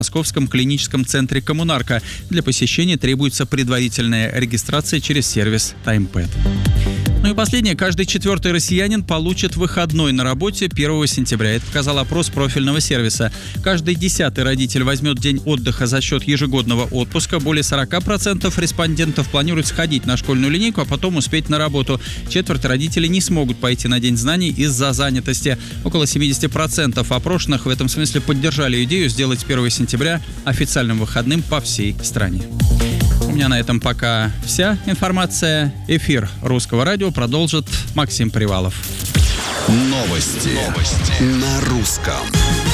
Московском клиническом центре «Коммунарка». Для посещения требуется предварительная регистрация через сервис TimePad. Ну и последнее. Каждый 4-й россиянин получит выходной на работе 1 сентября. Это показал опрос профильного сервиса. Каждый 10-й родитель возьмет день отдыха за счет ежегодного отпуска. Более 40% респондентов планируют сходить на школьную линейку, а потом успеть на работу. Четверть родителей не смогут пойти на День знаний из-за занятости. Около 70% опрошенных в этом смысле поддержали идею сделать 1 сентября официальным выходным по всей стране. У меня на этом пока вся информация. Эфир Русского радио продолжит Максим Привалов. Новости на русском.